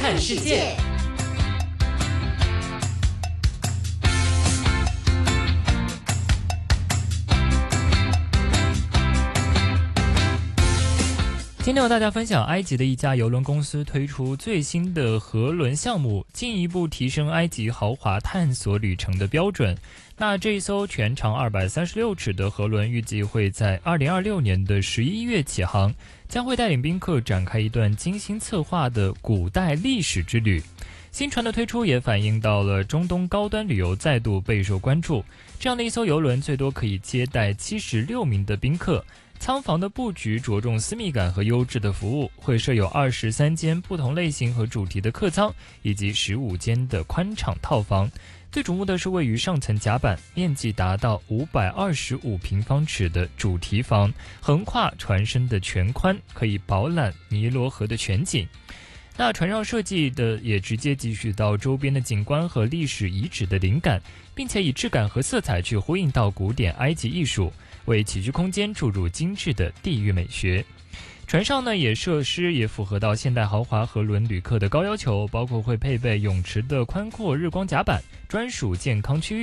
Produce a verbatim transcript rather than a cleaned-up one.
看世界。今天和大家分享，埃及的一家邮轮公司推出最新的河轮项目，进一步提升埃及豪华探索旅程的标准。那这一艘全长二百三十六尺的河轮预计会在二零二六年的十一月起航，将会带领宾客展开一段精心策划的古代历史之旅。新船的推出也反映到了中东高端旅游再度备受关注。这样的一艘邮轮最多可以接待七十六名的宾客，舱房的布局着重私密感和优质的服务，会设有二十三间不同类型和主题的客舱，以及十五间的宽敞套房。最瞩目的是位于上层甲板，面积达到五百二十五平方尺的主题房，横跨船身的全宽，可以饱览尼罗河的全景。那船上设计的也直接汲取到周边的景观和历史遗址的灵感，并且以质感和色彩去呼应到古典埃及艺术，为起居空间注入精致的地域美学。船上呢也设施也符合到现代豪华河轮旅客的高要求，包括会配备泳池的宽阔日光甲板、专属健康区域。